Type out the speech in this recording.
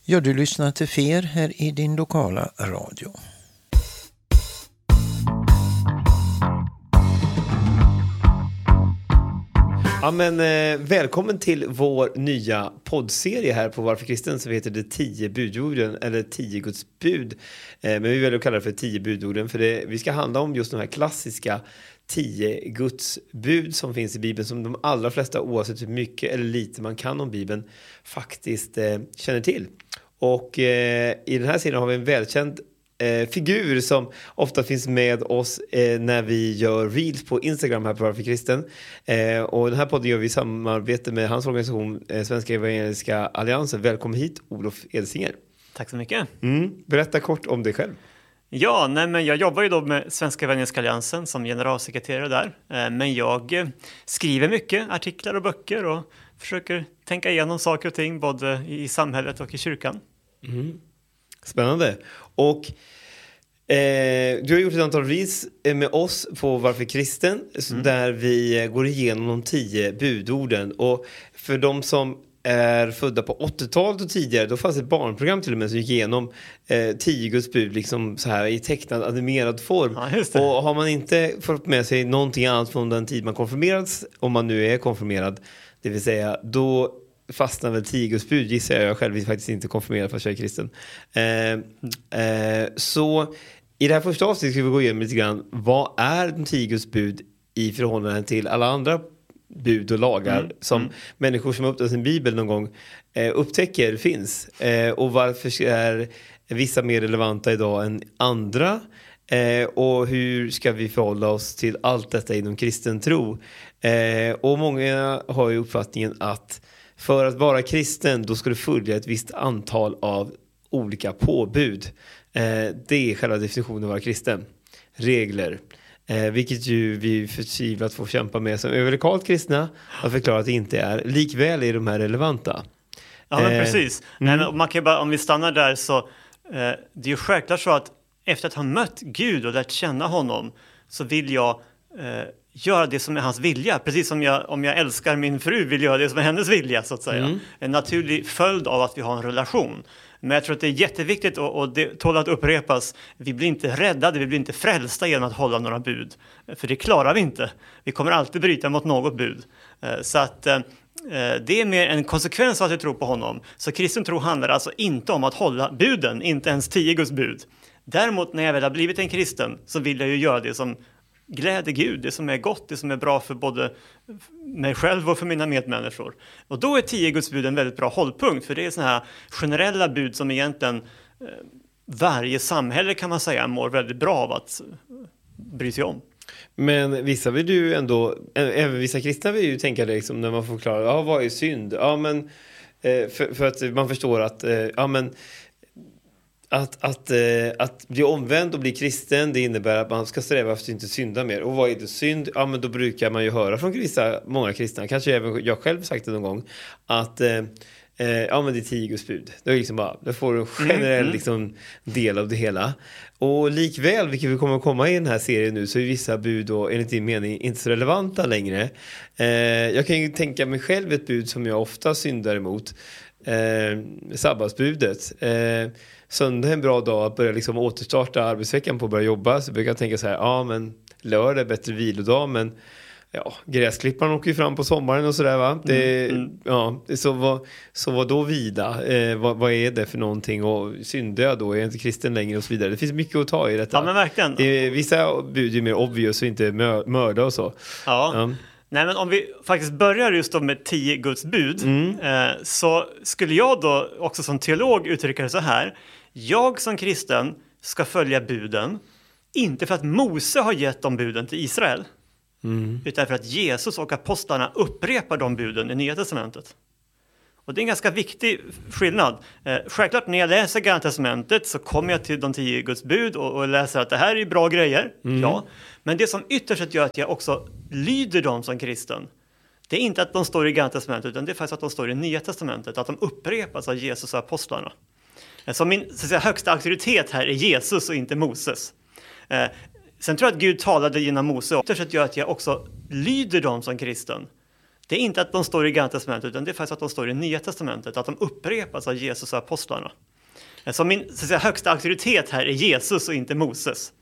Ja, du lyssnar till FER här i din lokala radio. Ja, men välkommen till vår nya poddserie här på Varför Kristen, som heter det 10 budorden eller 10 Guds bud. Men vi väljer att kalla det för 10 budorden, för vi ska handla om just de här klassiska 10 Guds bud som finns i Bibeln, som de allra flesta, oavsett hur mycket eller lite man kan om Bibeln, faktiskt känner till. Och i den här serien har vi en välkänd figur som ofta finns med oss när vi gör reels på Instagram här på Varför Kristen. Och den här podden gör vi i samarbete med hans organisation Svenska Evangeliska Alliansen. Välkommen hit, Olof Edsinger. Tack så mycket. Berätta kort om dig själv. Ja, men jag jobbar ju då med Svenska Evangeliska Alliansen som generalsekreterare där. Men jag skriver mycket artiklar och böcker och försöker tänka igenom saker och ting både i samhället och i kyrkan. Spännande. Och du har gjort ett antal reels med oss på Varför Kristen, där vi går igenom de 10 budorden. Och för de som är födda på 80-talet och tidigare, då fanns ett barnprogram till och med som gick igenom 10 Guds bud liksom så här i tecknad animerad form. Ja, och har man inte fått med sig någonting annat från den tid man konfirmerats, om man nu är konfirmerad, det vill säga, då fastnar väl 10 Guds bud, gissar jag själv, är faktiskt inte konfirmerad fast jag är kristen. Så i det här första avsnittet ska vi gå igenom lite grann, vad är de 10 Guds bud i förhållande till alla andra bud och lagar som människor som har upptäckt sin bibel någon gång upptäcker finns. Och varför är vissa mer relevanta idag än andra? Och hur ska vi förhålla oss till allt detta inom kristen tro? Och många har ju uppfattningen att för att vara kristen, då ska du följa ett visst antal av olika påbud. Det är själva definitionen av att vara kristen. Regler. Vilket ju vi förtvivlat får kämpa med som evangelikalt kristna att förklara att det inte är. Likväl är de här relevanta. Ja, men precis. Nej, men man kan bara, om vi stannar där, så det är ju självklart så att efter att ha mött Gud och lärt känna honom, så vill jag göra det som är hans vilja. Precis som om jag älskar min fru, vill göra det som är hennes vilja, så att säga. En naturlig följd av att vi har en relation. Men jag tror att det är jätteviktigt, och det tål att upprepas, vi blir inte räddade, vi blir inte frälsta genom att hålla några bud. För det klarar vi inte. Vi kommer alltid bryta mot något bud. Så att det är mer en konsekvens av att vi tror på honom. Så kristen tro handlar alltså inte om att hålla buden, inte ens 10 Guds bud. Däremot när jag väl har blivit en kristen, så vill jag ju göra det som gläder Gud, det som är gott, det som är bra för både mig själv och för mina medmänniskor. Och då är 10 Guds bud en väldigt bra hållpunkt, för det är såna här generella bud som egentligen varje samhälle, kan man säga, mår väldigt bra av att bry sig om. Men vissa vill ju ändå, även vissa kristna vill ju tänka det liksom, när man får förklara, vad är synd? Ja, men för att man förstår att att bli omvänd och bli kristen, det innebär att man ska sträva efter att inte synda mer. Och vad är det synd? Ja, men då brukar man ju höra från många kristna, kanske även jag själv sagt det någon gång, att men det är 10 Guds bud. Det är liksom bara, det får en generell liksom, del av det hela. Och likväl, vilket vi kommer att komma i den här serien nu, så är vissa bud då, enligt din mening, inte så relevanta längre. Jag kan ju tänka mig själv ett bud som jag ofta syndar emot. Sabbatsbudet. Söndag är en bra dag att börja liksom återstarta arbetsveckan på att börja jobba. Så brukar jag tänka så här, men lördag är bättre vilodag, men gräsklipparen åker ju fram på sommaren och sådär, va? Så vad då vida? Vad är det för någonting? Och syndar jag då? Är jag inte kristen längre och så vidare? Det finns mycket att ta i detta. Ja, men verkligen. Vissa bud är mer obvious och inte mörda och så. Ja. Nej, men om vi faktiskt börjar just då med 10 Guds bud, så skulle jag då också som teolog uttrycka det så här. Jag som kristen ska följa buden, inte för att Mose har gett de buden till Israel, utan för att Jesus och apostlarna upprepar de buden i Nya testamentet. Och det är en ganska viktig skillnad. Självklart när jag läser Gamla testamentet så kommer jag till de 10 Guds bud och läser att det här är bra grejer. Ja. Men det som ytterst gör att jag också lyder dem som kristen, det är inte att de står i Gamla testamentet, utan det är faktiskt att de står i Nya testamentet. Att de upprepas av Jesus och apostlarna. Så min högsta auktoritet här är Jesus och inte Moses. Sen tror jag att Gud talade genom Mose. Ytterst gör att jag också lyder dem som kristen. det är inte att de står i Gamla testamentet, utan det är faktiskt att de står i Nya testamentet, att de upprepas av Jesus och apostlarna. Så min så att säga, högsta auktoritet här är Jesus och inte Moses.